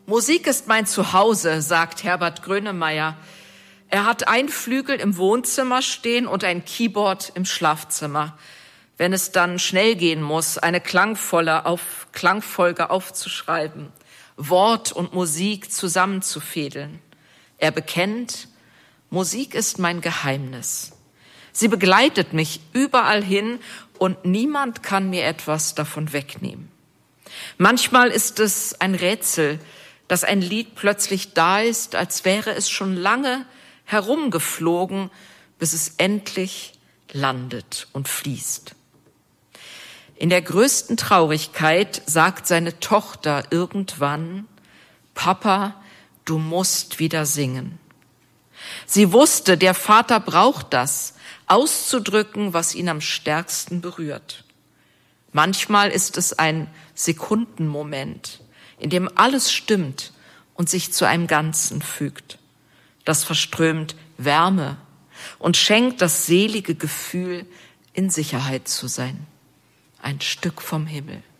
Musik ist mein Zuhause, sagt Herbert Grönemeyer. Er hat einen Flügel im Wohnzimmer stehen und ein Keyboard im Schlafzimmer. Wenn es dann schnell gehen muss, eine Klangfolge aufzuschreiben, Wort und Musik zusammenzufädeln. Er bekennt, Musik ist mein Geheimnis. Sie begleitet mich überall hin und niemand kann mir etwas davon wegnehmen. Manchmal ist es ein Rätsel, dass ein Lied plötzlich da ist, als wäre es schon lange herumgeflogen, bis es endlich landet und fließt. In der größten Traurigkeit sagt seine Tochter irgendwann, Papa, du musst wieder singen. Sie wusste, der Vater braucht das, auszudrücken, was ihn am stärksten berührt. Manchmal ist es ein Sekundenmoment, in dem alles stimmt und sich zu einem Ganzen fügt. Das verströmt Wärme und schenkt das selige Gefühl, in Sicherheit zu sein. Ein Stück vom Himmel.